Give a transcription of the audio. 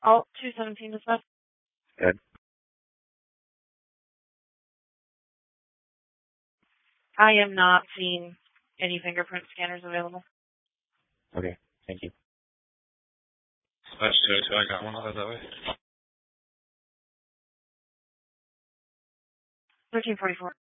Alt 217 is that? Good. I am not seeing any fingerprint scanners available. Okay, thank you. Slash 202, I got one other that way. 1344.